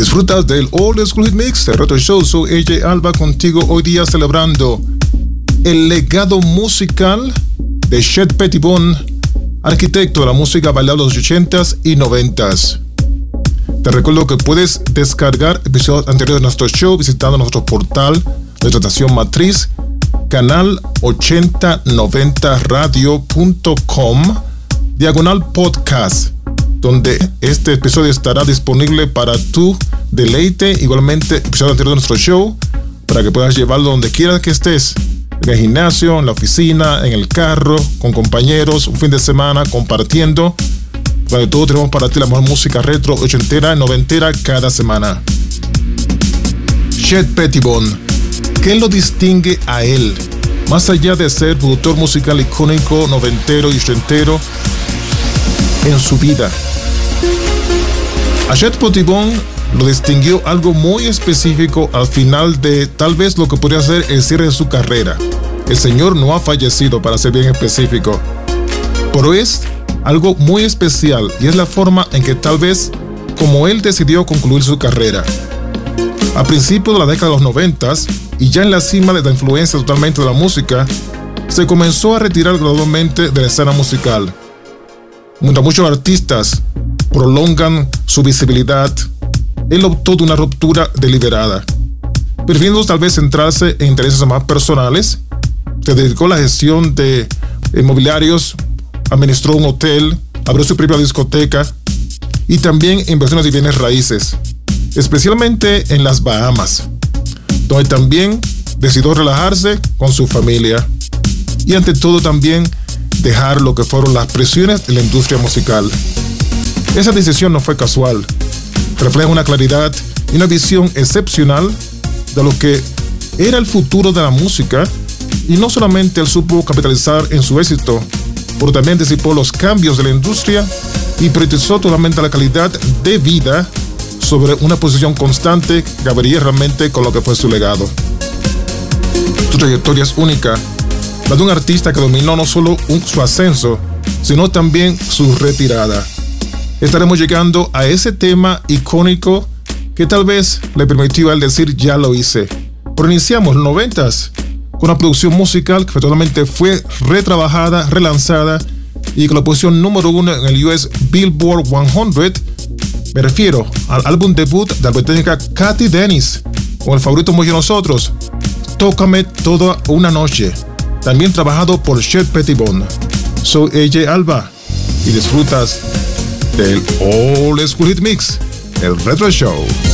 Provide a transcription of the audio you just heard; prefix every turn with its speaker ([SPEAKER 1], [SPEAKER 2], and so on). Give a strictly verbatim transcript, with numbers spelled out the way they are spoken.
[SPEAKER 1] Disfrutas del Old School Hit Mix, el Retro Show. Soy A J Alba contigo hoy día celebrando el legado musical de Chet Pettibone, arquitecto de la música bailable de los ochentas y noventas. Te recuerdo que puedes descargar episodios anteriores de nuestro show visitando nuestro portal de estación matriz, canal ochenta noventa radio punto com, diagonal podcast, donde este episodio estará disponible para tu deleite. Igualmente, episodio anterior de nuestro show, para que puedas llevarlo donde quieras que estés, en el gimnasio, en la oficina, en el carro, con compañeros, un fin de semana, compartiendo. Donde todos tenemos para ti la mejor música retro, ochentera, noventera cada semana. Chet Pettibone, ¿qué lo distingue a él? Más allá de ser productor musical icónico, noventero y ochentero en su vida, a Chet Pettibone lo distinguió algo muy específico al final de tal vez lo que podría ser el cierre de su carrera. El señor no ha fallecido, para ser bien específico, pero es algo muy especial, y es la forma en que tal vez como él decidió concluir su carrera. A principios de la década de los noventas, y ya en la cima de la influencia totalmente de la música, se comenzó a retirar gradualmente de la escena musical. Mientras muchos artistas prolongan su visibilidad, él optó de una ruptura deliberada. Prefiriendo tal vez centrarse en intereses más personales, se dedicó a la gestión de inmobiliarios, administró un hotel, abrió su propia discoteca y también inversiones de bienes raíces, especialmente en las Bahamas, donde también decidió relajarse con su familia y ante todo también dejar lo que fueron las presiones de la industria musical. Esa decisión no fue casual, refleja una claridad y una visión excepcional de lo que era el futuro de la música, y no solamente él supo capitalizar en su éxito, pero también anticipó los cambios de la industria y priorizó totalmente la calidad de vida sobre una posición constante que cabería realmente con lo que fue su legado. Su trayectoria es única, la de un artista que dominó no solo un, su ascenso, sino también su retirada. Estaremos llegando a ese tema icónico que tal vez le permitió a él decir ya lo hice. Pero iniciamos los noventas con una producción musical que totalmente fue retrabajada, relanzada y con la posición número uno en el U S Billboard cien. Me refiero al álbum debut de la británica Cathy Dennis, con el favorito muy de nosotros, Tócame Toda una Noche, también trabajado por Chet Pettibone. Soy A J Alba y disfrutas del Old School Hit Mix, el Retro Show.